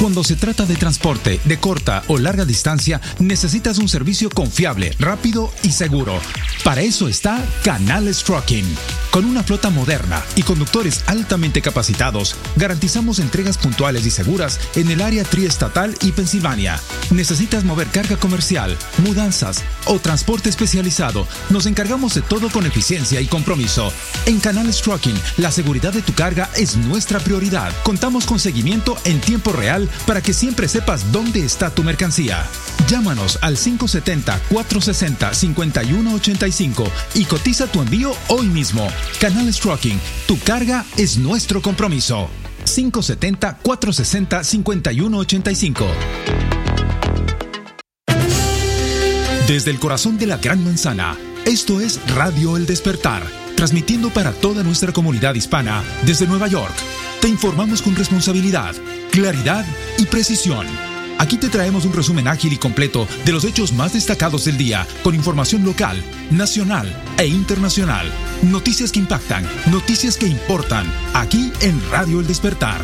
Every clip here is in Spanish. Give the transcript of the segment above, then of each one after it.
Cuando se trata de transporte de corta o larga distancia, necesitas un servicio confiable, rápido y seguro. Para eso está Canales Trucking. Con una flota moderna y conductores altamente capacitados, garantizamos entregas puntuales y seguras en el área triestatal y Pensilvania. ¿Necesitas mover carga comercial, mudanzas o transporte especializado? Nos encargamos de todo con eficiencia y compromiso. En Canales Trucking, la seguridad de tu carga es nuestra prioridad. Contamos con seguimiento en tiempo real para que siempre sepas dónde está tu mercancía. Llámanos al 570-460-5185 y cotiza tu envío hoy mismo. Canales Trucking, tu carga es nuestro compromiso. 570-460-5185. Desde el corazón de la Gran Manzana, esto es Radio El Despertar, transmitiendo para toda nuestra comunidad hispana desde Nueva York. Te informamos con responsabilidad, claridad y precisión. Aquí te traemos un resumen ágil y completo de los hechos más destacados del día, con información local, nacional e internacional. Noticias que impactan, noticias que importan, aquí en Radio El Despertar.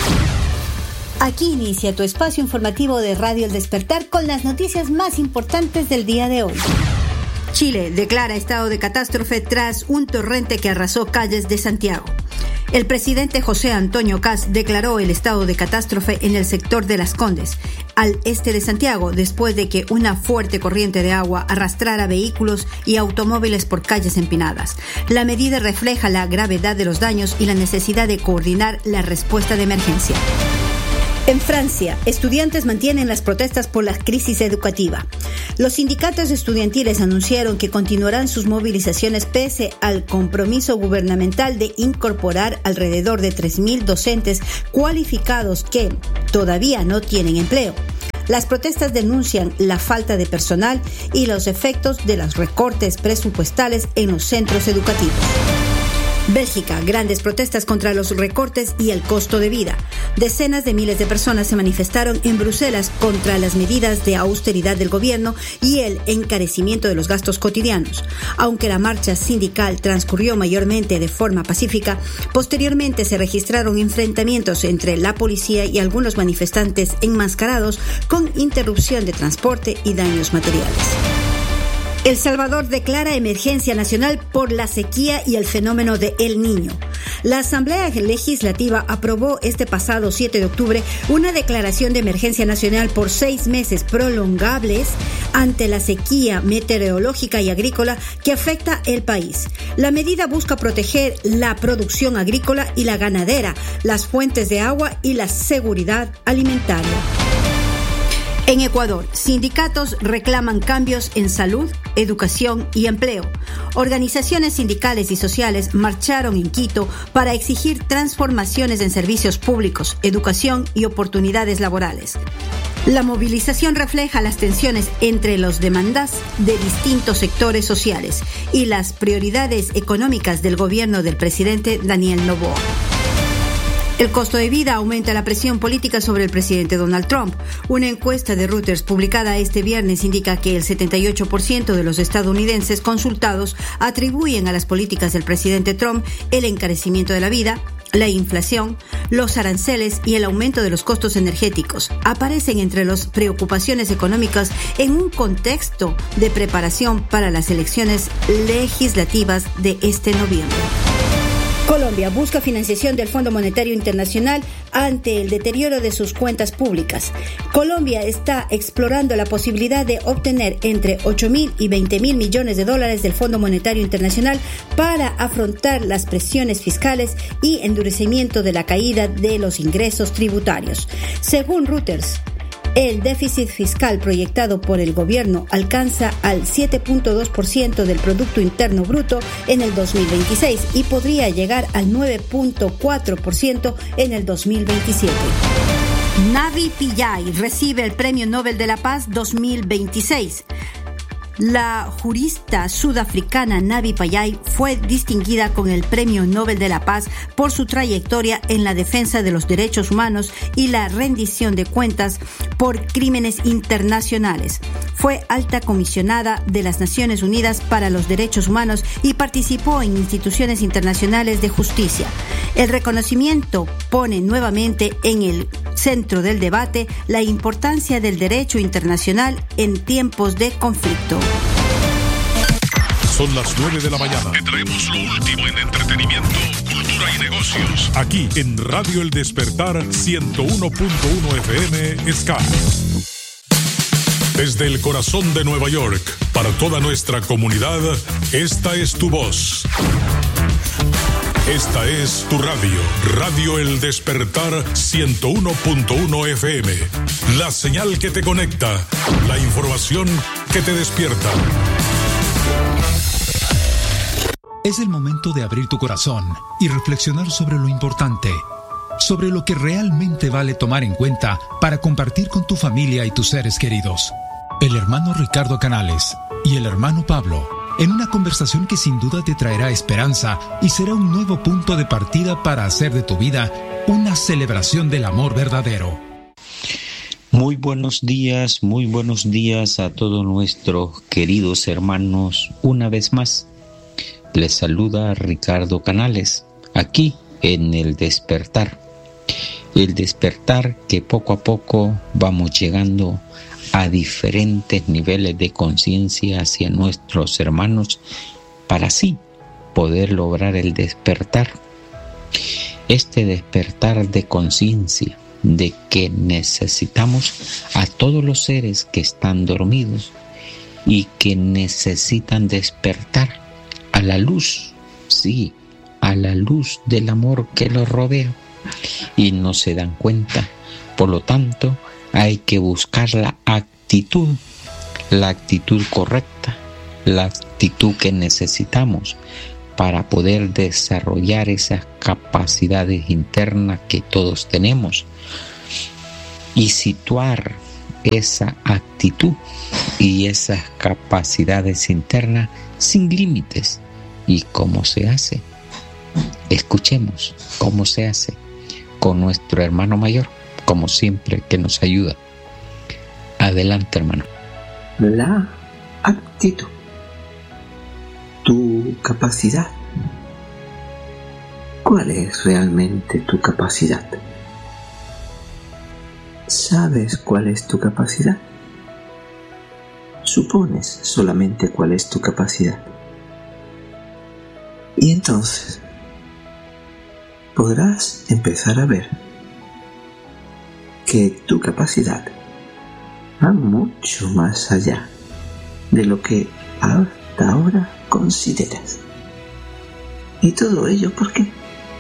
Aquí inicia tu espacio informativo de Radio El Despertar con las noticias más importantes del día de hoy. Chile declara estado de catástrofe tras un torrente que arrasó calles de Santiago. El presidente José Antonio Kast declaró el estado de catástrofe en el sector de Las Condes, al este de Santiago, después de que una fuerte corriente de agua arrastrara vehículos y automóviles por calles empinadas. La medida refleja la gravedad de los daños y la necesidad de coordinar la respuesta de emergencia. En Francia, estudiantes mantienen las protestas por la crisis educativa. Los sindicatos estudiantiles anunciaron que continuarán sus movilizaciones pese al compromiso gubernamental de incorporar alrededor de 3.000 docentes cualificados que todavía no tienen empleo. Las protestas denuncian la falta de personal y los efectos de los recortes presupuestales en los centros educativos. Bélgica, grandes protestas contra los recortes y el costo de vida. Decenas de miles de personas se manifestaron en Bruselas contra las medidas de austeridad del gobierno y el encarecimiento de los gastos cotidianos. Aunque la marcha sindical transcurrió mayormente de forma pacífica, posteriormente se registraron enfrentamientos entre la policía y algunos manifestantes enmascarados con interrupción de transporte y daños materiales. El Salvador declara emergencia nacional por la sequía y el fenómeno de El Niño. La Asamblea Legislativa aprobó este pasado 7 de octubre una declaración de emergencia nacional por 6 meses prolongables ante la sequía meteorológica y agrícola que afecta el país. La medida busca proteger la producción agrícola y la ganadera, las fuentes de agua y la seguridad alimentaria. En Ecuador, sindicatos reclaman cambios en salud, educación y empleo. Organizaciones sindicales y sociales marcharon en Quito para exigir transformaciones en servicios públicos, educación y oportunidades laborales. La movilización refleja las tensiones entre las demandas de distintos sectores sociales y las prioridades económicas del gobierno del presidente Daniel Noboa. El costo de vida aumenta la presión política sobre el presidente Donald Trump. Una encuesta de Reuters publicada este viernes indica que el 78% de los estadounidenses consultados atribuyen a las políticas del presidente Trump el encarecimiento de la vida, la inflación, los aranceles y el aumento de los costos energéticos. Aparecen entre las preocupaciones económicas en un contexto de preparación para las elecciones legislativas de este noviembre. Colombia busca financiación del Fondo Monetario Internacional ante el deterioro de sus cuentas públicas. Colombia está explorando la posibilidad de obtener entre 8.000 y 20.000 millones de dólares del Fondo Monetario Internacional para afrontar las presiones fiscales y endurecimiento de la caída de los ingresos tributarios. Según Reuters, el déficit fiscal proyectado por el gobierno alcanza al 7.2% del Producto Interno Bruto en el 2026 y podría llegar al 9.4% en el 2027. Navi Pillay recibe el Premio Nobel de la Paz 2026. La jurista sudafricana Navi Pillay fue distinguida con el Premio Nobel de la Paz por su trayectoria en la defensa de los derechos humanos y la rendición de cuentas por crímenes internacionales. Fue alta comisionada de las Naciones Unidas para los Derechos Humanos y participó en instituciones internacionales de justicia. El reconocimiento pone nuevamente en el centro del debate la importancia del derecho internacional en tiempos de conflicto. Son las 9 de la mañana. Te traemos lo último en entretenimiento, cultura y negocios. Aquí en Radio El Despertar 101.1 FM Ska. Desde el corazón de Nueva York, para toda nuestra comunidad, esta es tu voz. Esta es tu radio, Radio El Despertar 101.1 FM. La señal que te conecta, la información que te despierta. Es el momento de abrir tu corazón y reflexionar sobre lo importante, sobre lo que realmente vale tomar en cuenta para compartir con tu familia y tus seres queridos. El hermano Ricardo Canales y el hermano Pablo, en una conversación que sin duda te traerá esperanza y será un nuevo punto de partida para hacer de tu vida una celebración del amor verdadero. Muy buenos días a todos nuestros queridos hermanos. Una vez más, les saluda Ricardo Canales, aquí en El Despertar. El Despertar que poco a poco vamos llegando a diferentes niveles de conciencia hacia nuestros hermanos para así poder lograr el despertar. Este despertar de conciencia de que necesitamos a todos los seres que están dormidos y que necesitan despertar a la luz, sí, a la luz del amor que los rodea y no se dan cuenta. Por lo tanto, hay que buscar la actitud correcta, la actitud que necesitamos para poder desarrollar esas capacidades internas que todos tenemos y situar esa actitud y esas capacidades internas sin límites. ¿Y cómo se hace? Escuchemos cómo se hace con nuestro hermano mayor, como siempre, que nos ayuda. Adelante, hermano. La actitud, tu capacidad. ¿Cuál es realmente tu capacidad? ¿Sabes cuál es tu capacidad? Supones solamente cuál es tu capacidad. Y entonces podrás empezar a ver que tu capacidad va mucho más allá de lo que hasta ahora consideras. ¿Y todo ello por qué?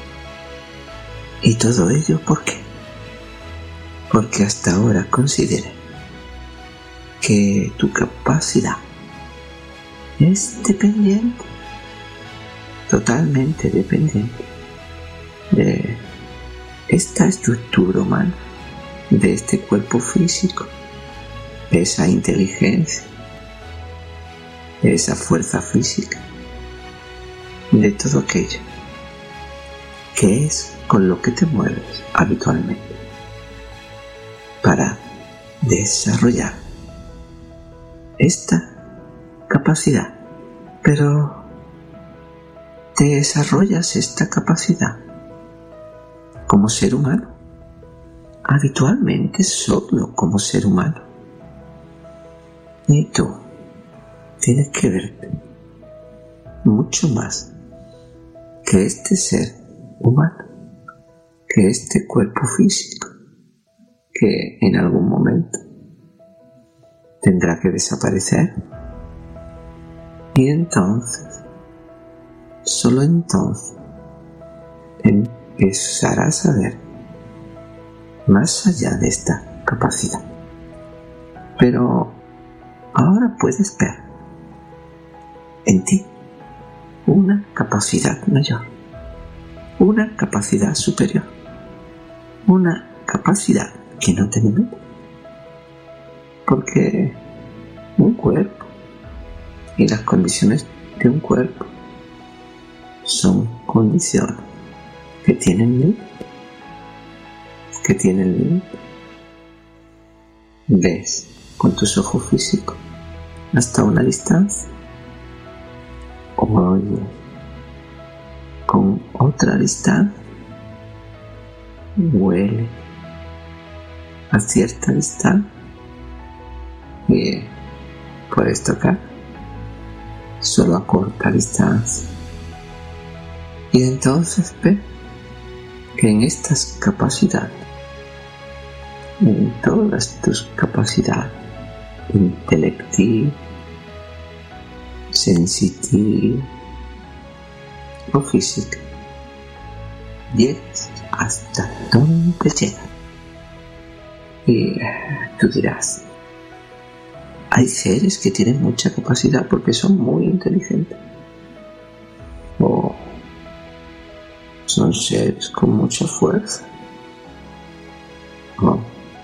Porque hasta ahora consideras que tu capacidad es dependiente, totalmente dependiente de esta estructura humana, de este cuerpo físico, de esa inteligencia, de esa fuerza física, de todo aquello que es con lo que te mueves habitualmente para desarrollar esta capacidad. Pero ¿te desarrollas esta capacidad como ser humano? Habitualmente solo como ser humano. Y tú tienes que verte mucho más que este ser humano, que este cuerpo físico, que en algún momento tendrá que desaparecer. Y entonces, solo entonces, empezarás a ver más allá de esta capacidad. Pero ahora puedes ver en ti una capacidad mayor, una capacidad superior, una capacidad que no te limita. Porque un cuerpo y las condiciones de un cuerpo son condiciones que tienen límite. Ves con tus ojos físicos hasta una distancia, o oyes con otra distancia, huele a cierta distancia y puedes tocar solo a corta distancia. Y entonces ves que en estas capacidades, en todas tus capacidades intelectivas, sensitivas o físicas, llegas hasta donde llegas. Y tú dirás, hay seres que tienen mucha capacidad porque son muy inteligentes, o son seres con mucha fuerza, o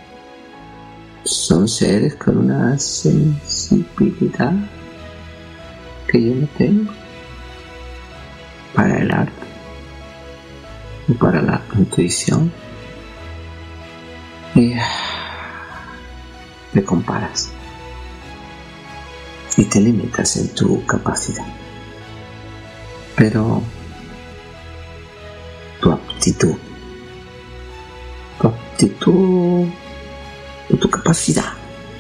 son seres con una sensibilidad que yo no tengo para el arte y para la intuición. Y te comparas y te limitas en tu capacidad, pero tu aptitud y tu capacidad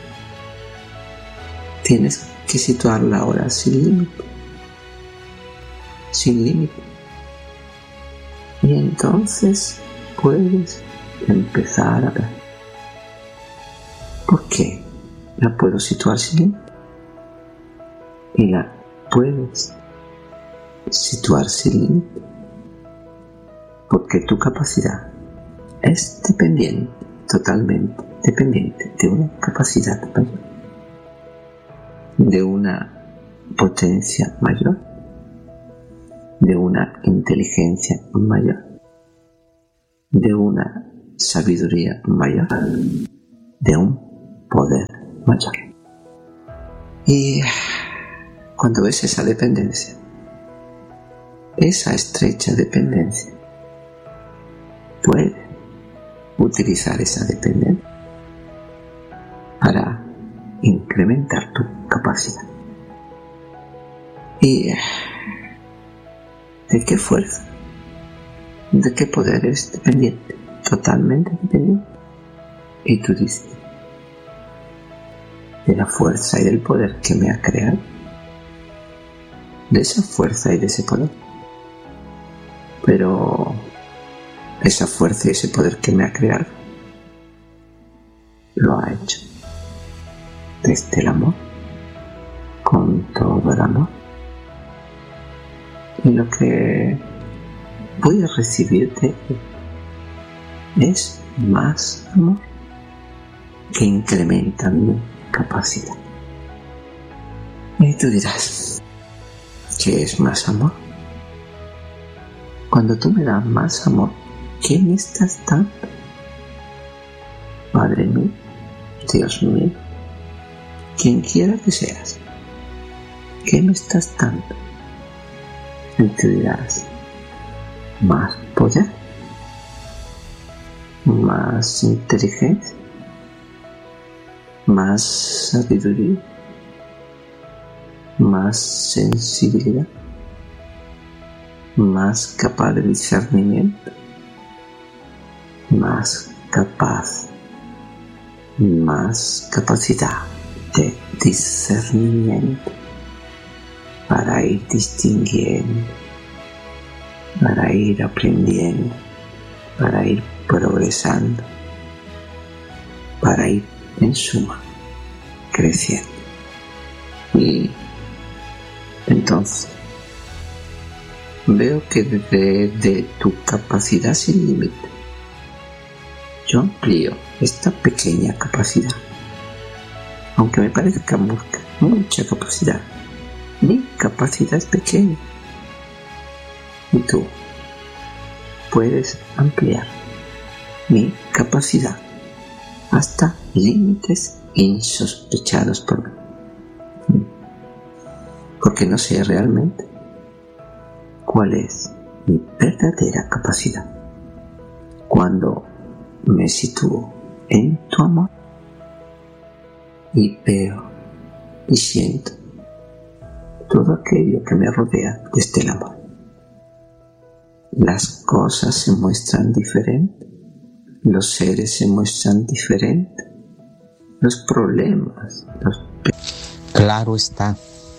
tienes que situarla ahora sin límite, y entonces puedes empezar a ver por qué la puedo situar sin límite. Y la puedes situar sin límite porque tu capacidad es totalmente dependiente de una capacidad mayor, de una potencia mayor, de una inteligencia mayor, de una sabiduría mayor, de un poder mayor. Y cuando ves esa dependencia, esa estrecha dependencia, puedes utilizar esa dependencia para incrementar tu capacidad. ¿Y de qué fuerza? ¿De qué poder eres dependiente? Totalmente dependiente. Y tú dices, de la fuerza y del poder que me ha creado, de esa fuerza y de ese poder. Pero esa fuerza y ese poder que me ha creado lo ha hecho desde el amor, con todo el amor. Y lo que voy a recibir de él es más amor que incrementa mi capacidad. Y tú dirás, ¿qué es más amor? Cuando tú me das más amor, ¿qué me estás dando? Padre mío, Dios mío, quien quiera que seas, ¿qué me estás dando? Y tú dirás, más poder, más inteligencia, más sabiduría, más sensibilidad, más capaz de discernimiento, más capacidad de discernimiento para ir distinguiendo, para ir aprendiendo, para ir progresando, para ir en suma creciendo. Y entonces veo que desde tu capacidad sin límite yo amplío esta pequeña capacidad, aunque me parezca mucha capacidad. Mi capacidad es pequeña y tú puedes ampliar mi capacidad hasta límites insospechados por mí. porque no sé realmente cuál es mi verdadera capacidad. Cuando me sitúo en tu amor y veo y siento todo aquello que me rodea desde el amor, las cosas se muestran diferentes, los seres se muestran diferentes, los problemas, Claro está,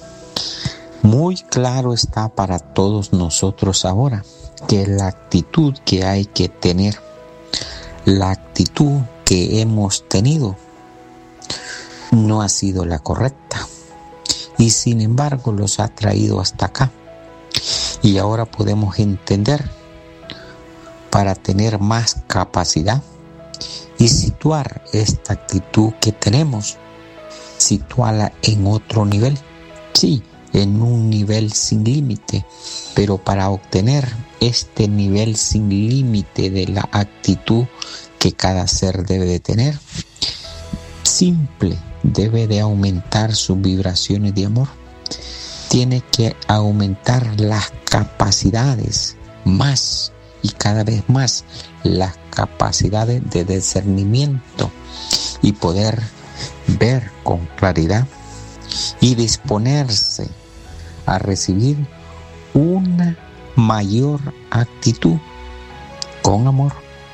muy claro está para todos nosotros ahora que la actitud que hay que tener, la actitud que hemos tenido, no ha sido la correcta y sin embargo los ha traído hasta acá. Y ahora podemos entender para tener más capacidad y situar esta actitud que tenemos, situarla en otro nivel, sí, en un nivel sin límite, pero para obtener este nivel sin límite de la actitud que cada ser debe de tener, simple, debe de aumentar sus vibraciones de amor, tiene que aumentar las capacidades más y cada vez más las capacidades de discernimiento y poder ver con claridad y disponerse a recibir una mayor actitud con amor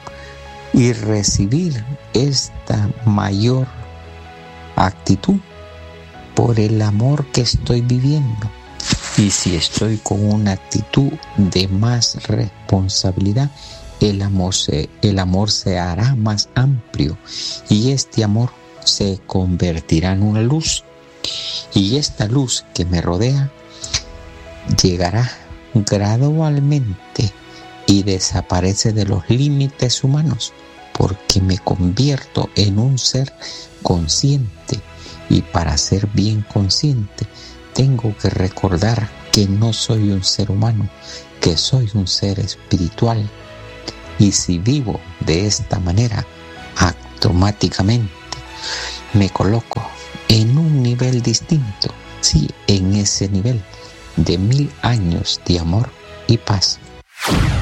y recibir esta mayor actitud por el amor que estoy viviendo. Y si estoy con una actitud de más responsabilidad, el amor se hará más amplio y este amor se convertirá en una luz. Y esta luz que me rodea llegará gradualmente y desaparece de los límites humanos, porque me convierto en un ser consciente. Y para ser bien consciente, tengo que recordar que no soy un ser humano, que soy un ser espiritual. Y si vivo de esta manera, automáticamente me coloco en un nivel distinto, sí, en ese nivel de 1000 años de amor y paz.